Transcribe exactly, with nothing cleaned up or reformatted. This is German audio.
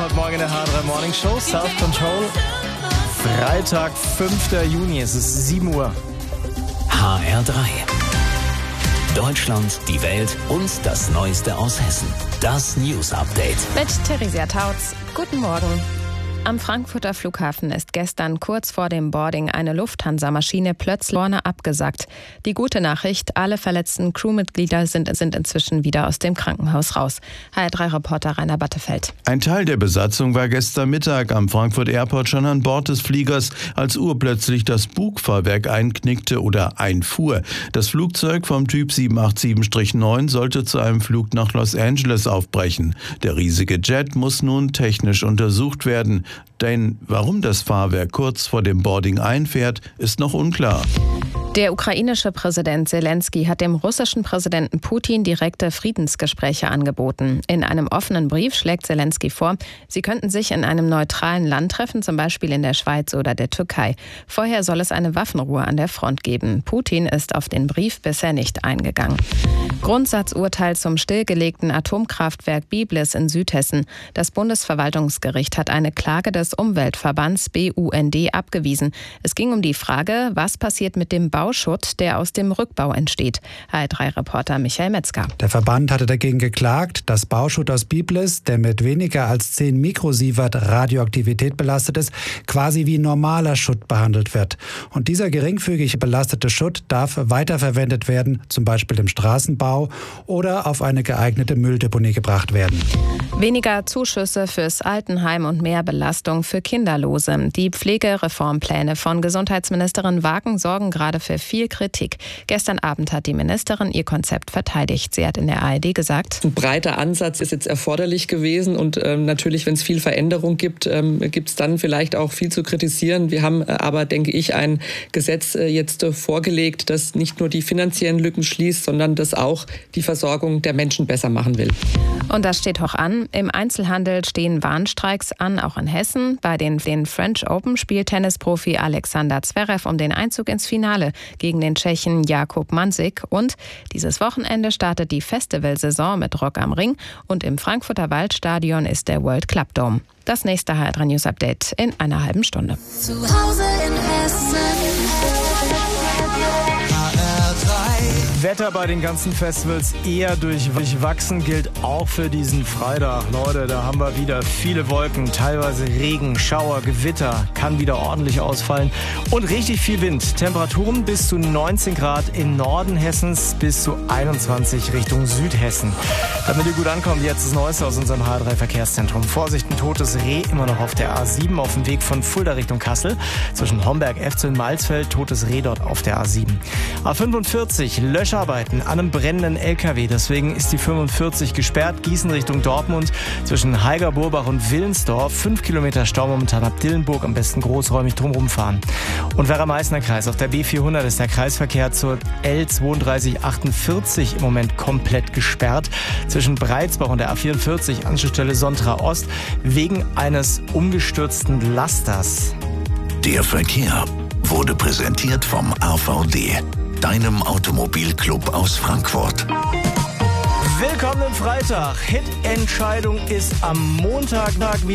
heute Morgen in der H drei Morning Show. Self-Control. Freitag, fünfter Juni. Es ist sieben Uhr. H R drei. Deutschland, die Welt und das Neueste aus Hessen. Das News Update. Mit Theresia Tautz. Guten Morgen. Am Frankfurter Flughafen ist gestern kurz vor dem Boarding eine Lufthansa-Maschine plötzlich vorne abgesackt. Die gute Nachricht, alle verletzten Crewmitglieder sind, sind inzwischen wieder aus dem Krankenhaus raus. H R drei Reporter Rainer Battefeld. Ein Teil der Besatzung war gestern Mittag am Frankfurt Airport schon an Bord des Fliegers, als urplötzlich das Bugfahrwerk einknickte oder einfuhr. Das Flugzeug vom Typ sieben acht sieben neun sollte zu einem Flug nach Los Angeles aufbrechen. Der riesige Jet muss nun technisch untersucht werden. Denn warum das Fahrwerk kurz vor dem Boarding einfährt, ist noch unklar. Der ukrainische Präsident Zelensky hat dem russischen Präsidenten Putin direkte Friedensgespräche angeboten. In einem offenen Brief schlägt Zelensky vor, sie könnten sich in einem neutralen Land treffen, zum Beispiel in der Schweiz oder der Türkei. Vorher soll es eine Waffenruhe an der Front geben. Putin ist auf den Brief bisher nicht eingegangen. Grundsatzurteil zum stillgelegten Atomkraftwerk Biblis in Südhessen. Das Bundesverwaltungsgericht hat eine Klage des Umweltverbands B U N D abgewiesen. Es ging um die Frage, was passiert mit dem Bauschutt, der aus dem Rückbau entsteht. H R drei Reporter Michael Metzger. Der Verband hatte dagegen geklagt, dass Bauschutt aus Biblis, der mit weniger als zehn Mikrosievert Radioaktivität belastet ist, quasi wie normaler Schutt behandelt wird. Und dieser geringfügig belastete Schutt darf weiterverwendet werden, zum Beispiel im Straßenbau, oder auf eine geeignete Mülldeponie gebracht werden. Weniger Zuschüsse fürs Altenheim und mehr Belastung für Kinderlose. Die Pflegereformpläne von Gesundheitsministerin Wagen sorgen gerade für viel Kritik. Gestern Abend hat die Ministerin ihr Konzept verteidigt. Sie hat in der A R D gesagt: Ein breiter Ansatz ist jetzt erforderlich gewesen und ähm, natürlich, wenn es viel Veränderung gibt, ähm, gibt es dann vielleicht auch viel zu kritisieren. Wir haben äh, aber, denke ich, ein Gesetz äh, jetzt äh, vorgelegt, das nicht nur die finanziellen Lücken schließt, sondern das auch die Versorgung der Menschen besser machen will. Und das steht hoch an. Im Einzelhandel stehen Warnstreiks an, auch in Hessen. Bei den, den French Open spielt Tennisprofi Alexander Zverev um den Einzug ins Finale gegen den Tschechen Jakub Mansik. Und dieses Wochenende startet die Festivalsaison mit Rock am Ring. Und im Frankfurter Waldstadion ist der World Club Dome. Das nächste H R drei News Update in einer halben Stunde. Zu Hause in Hessen. Wetter bei den ganzen Festivals eher durchwachsen, gilt auch für diesen Freitag. Leute, da haben wir wieder viele Wolken, teilweise Regen, Schauer, Gewitter, kann wieder ordentlich ausfallen und richtig viel Wind. Temperaturen bis zu neunzehn Grad im Norden Hessens, bis zu einundzwanzig Richtung Südhessen. Damit ihr gut ankommt, jetzt das Neueste aus unserem H R drei Verkehrszentrum. Vorsicht, ein totes Reh immer noch auf der A sieben auf dem Weg von Fulda Richtung Kassel. Zwischen Homberg, Efze und Malzfeld, totes Reh dort auf der A sieben. A fünfundvierzig, Löscharbeiten an einem brennenden L K W. Deswegen ist die fünfundvierzig gesperrt. Gießen Richtung Dortmund zwischen Heiger-Burbach und Willensdorf. Fünf Kilometer Stau momentan ab Dillenburg. Am besten großräumig drumherum fahren. Und Werra-Meißner Kreis. Auf der B vierhundert ist der Kreisverkehr zur L zweiunddreißig achtundvierzig im Moment komplett gesperrt. Zwischen Breitsbach und der A vierundvierzig, Anschlussstelle Sontra Ost, wegen eines umgestürzten Lasters. Der Verkehr wurde präsentiert vom A V D, deinem Automobilclub aus Frankfurt. Willkommen am Freitag. Hit-Entscheidung ist am Montag wieder.